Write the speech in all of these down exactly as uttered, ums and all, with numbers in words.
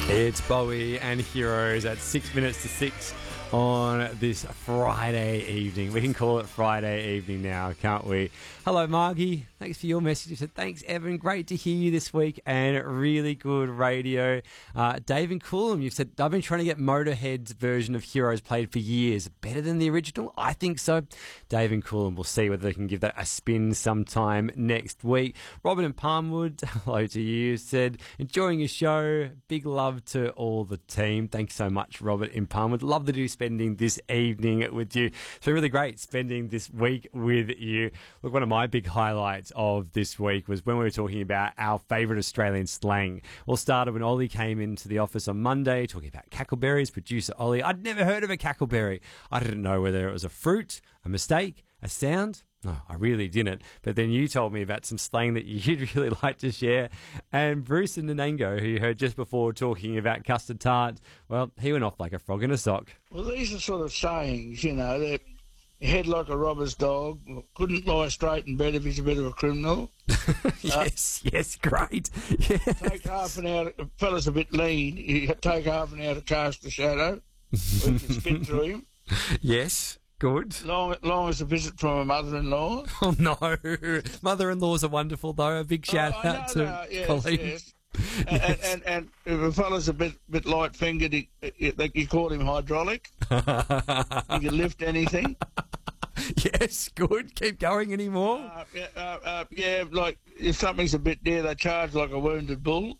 It's Bowie and Heroes at six minutes to six on this Friday evening. We can call it Friday evening now, can't we? Hello, Margie. Thanks for your message. You said, thanks, Evan. Great to hear you this week and really good radio. Uh, Dave and Coolum, you've said, I've been trying to get Motorhead's version of Heroes played for years. Better than the original? I think so. Dave and Coolum, we'll see whether they can give that a spin sometime next week. Robin and Palmwood, hello to you. Said, enjoying your show. Big love to all the team. Thanks so much, Robert in Palmwood. Love to do spending this evening with you. It's been really great spending this week with you. Look, one of my big highlights of this week was when we were talking about our favourite Australian slang. All started when Ollie came into the office on Monday talking about cackleberries. Producer Ollie, I'd never heard of a cackleberry. I didn't know whether it was a fruit, a mistake, a sound. No, I really didn't. But then you told me about some slang that you'd really like to share. And Bruce and Nanango, who you heard just before talking about custard tart, well, he went off like a frog in a sock. Well, these are sort of sayings, you know, that head like a robber's dog, couldn't lie straight in bed if he's a bit of a criminal. yes, uh, yes, great. Yes. Take half an hour, a fella's a bit lean, you take half an hour to cast a shadow, we can spit through him. Yes. Good. Long, long as a visit from a mother-in-law. Oh, no. Mother-in-laws are wonderful, though. A big shout oh, out no, to no, yes, Colleen. Yes. and, and, and, and if a fella's a bit bit light-fingered, he, he, like you call him hydraulic. He can lift anything. Yes, good. Keep going anymore. Uh, yeah, uh, uh, yeah, like if something's a bit dear, they charge like a wounded bull.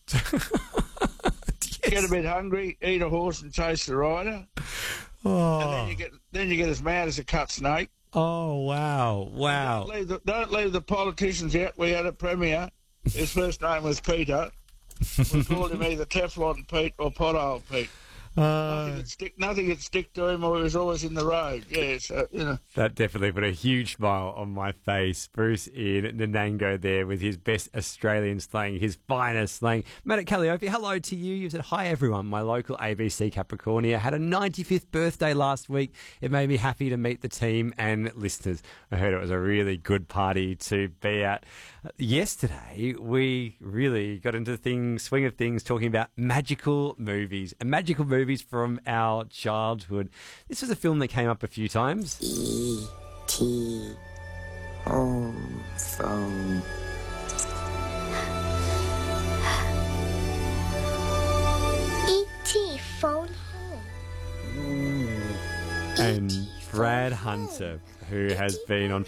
Yes. Get a bit hungry, eat a horse and chase the rider. Oh. And then you get then you get as mad as a cut snake. Oh, wow. Wow. Don't leave the, don't leave the politicians out. We had a premier. His first name was Peter. We called him either Teflon Pete or Pothole Pete. Uh, nothing would stick. Nothing would stick to him, or he was always in the road. Yeah, so you know. That definitely put a huge smile on my face. Bruce in Nanango there with his best Australian slang, his finest slang. Matt at Calliope, hello to you. You said, hi everyone. My local A B C Capricornia had a ninety-fifth birthday last week. It made me happy to meet the team and listeners. I heard it was a really good party to be at. Yesterday, we really got into the thing, swing of things, talking about magical movies and magical movies from our childhood. This was a film that came up a few times. E T Home Phone. E T Phone Home. And Brad Hunter, who has been on